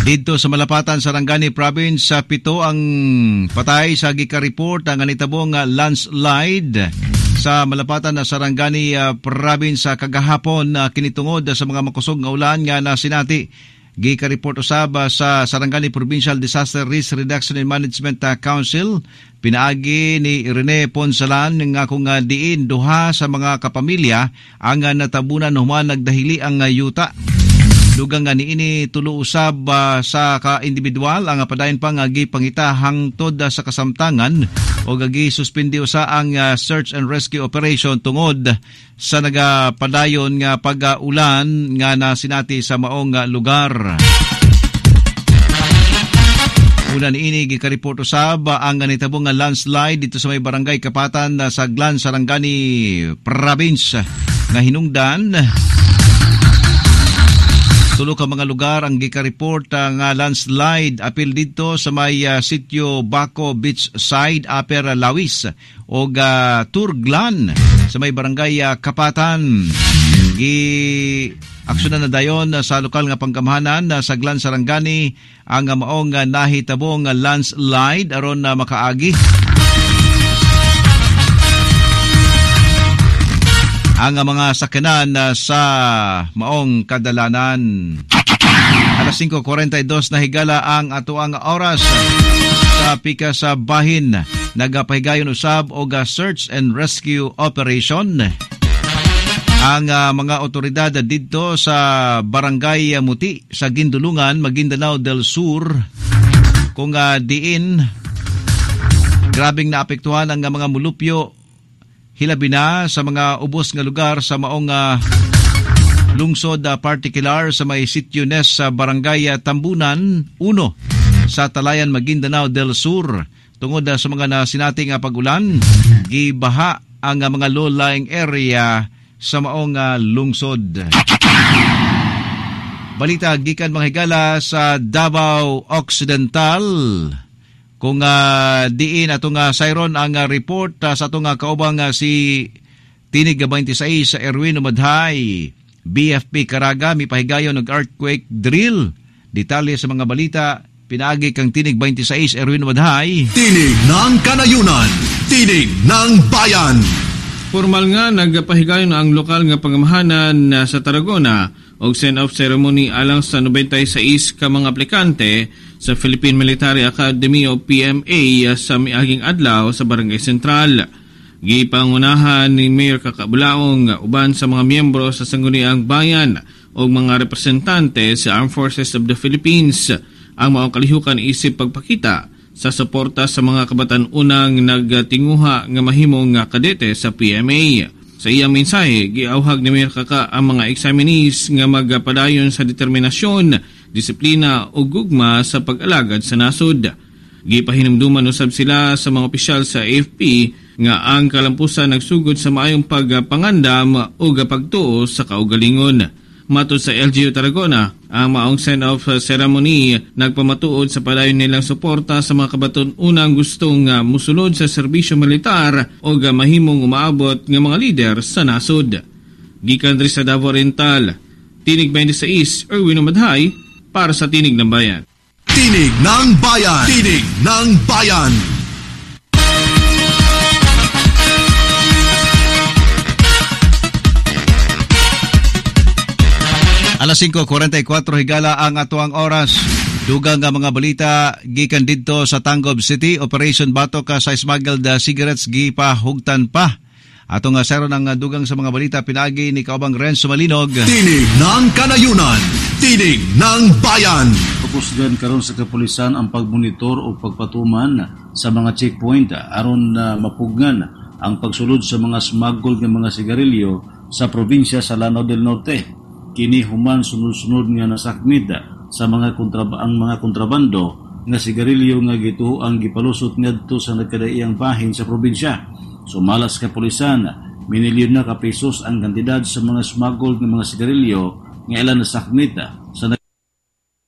Dito sa Malapatan, Sarangani Province, 7 ang patay sa gika-report ang anitabong landslide sa Malapatan na Sarangani Province kagahapon kinitungod sa mga makusog nga ulan nga nasinati. Gika-report usab sa Sarangani Provincial Disaster Risk Reduction and Management Council. Pinaagi ni Rene Ponsalan nga kung diin duha sa mga kapamilya ang natabunan human nagdahili ang yuta. Dugang nga niini tulo usab sa ka-individual ang padayon pang gipangita hangtod sa kasamtangan o gagi suspendi usa ang search and rescue operation tungod sa nagapadayon nga pag-ulan nga nasinati sa maong lugar. Una niini gikareport usab ang nitabong landslide dito sa may barangay Kapatan sa Glan, Sarangani Province nga hinungdan tulo ka mga lugar ang gika-report nga landslide apil dito sa may sitio Baco Beach Side, Upper Lawis o Turglan sa may barangay Kapatan. Aksyonan na dayon sa lokal nga panggamhanan sa Glan, Sarangani ang maong nahitabong landslide aron makaagi ang mga sakyanan sa maong kadalanan. Alas 5:42 na higala ang atuang oras sa pika sa bahin. Nagapahigayon usab og search and rescue operation ang mga otoridad dito sa Barangay Muti sa Gindulungan, Maguindanao del Sur kung diin grabing naapektuhan ang mga mulupyo hilabi na sa mga ubos nga lugar sa maong lungsod particular sa may sitio Nes sa Barangay Tambunan 1 sa Talayan, Maguindanao del Sur. Tungod sa mga nasinati nga pag-ulan, gibaha ang mga low-lying area sa maong lungsod. Balita gikan mga higala sa Davao Occidental. Kung diin atong Siron ang report sa atong kaubang si Tinig 26 sa Erwin Umadhay, BFP Caraga, mipahigayon ng earthquake drill. Detalye sa mga balita, pinaagi kang Tinig 26 Erwin Umadhay. Tinig ng Kanayunan, Tinig ng Bayan. Formal nga nagpahigayon ang lokal nga pangamahanan sa Tarragona og send-off ceremony alang sa 96 ka mga aplikante sa Philippine Military Academy o PMA sa miaging adlaw sa Barangay Sentral. Gipangunahan ni Mayor Kakabulaong uban sa mga miyembro sa Sangguniang Bayan o mga representante sa Armed Forces of the Philippines ang maong kalihukan isip pagpakita sa suporta sa mga kabatan-unang nagtinguha nga mahimong kadete sa PMA. Sa iyang mensahe, giauhag ni Mayor Kaka ang mga examinees nga magpadayon sa determinasyon, disiplina o gugma sa pag-alagad sa nasod. Gipahinumduman usab sila sa mga opisyal sa AFP nga ang kalampusan nagsugod sa maayong pagpangandam o pagtuo sa kaugalingon. Matod sa LGU Tarragona, ang maong send-off ceremony nagpamatuod sa padayon nilang suporta sa mga kabaton-unang gustong musulod sa serbisyo militar o mahimong umaabot ng mga lider sa nasod. Gikan diri sa Davao Oriental, Tinig 26 Erwin Umadhay para sa Tinig ng Bayan. Tinig ng Bayan, Tinig ng Bayan. Alas 5:44 higala ang atuang oras. Dugang nga mga balita gikan didto sa Tangob City, Operation Batok sa smuggled cigarettes gipahugtan pa. Atong sero ng dugang sa mga balita pinaagi ni kaubang Renzo Malinog. Tinig ng Kanayunan, Tinig ng Bayan. Pupusgan karon sa kapulisan ang pagmonitor o pagpatuman sa mga checkpoint aron mapugnan ang pagsulod sa mga smuggled nga mga sigarilyo sa probinsya sa Lanao del Norte. Kini human sunod-sunod nga nasakmit sa mga kontrabando nga sigarilyo nga gito ang gipalusot ngadto sa nagkadaiyang bahin sa probinsya. Sumalas kapulisan, minilyon na ka pesos ang kantidad sa mga smuggled nga mga sigarilyo nga ilan nasakmit sa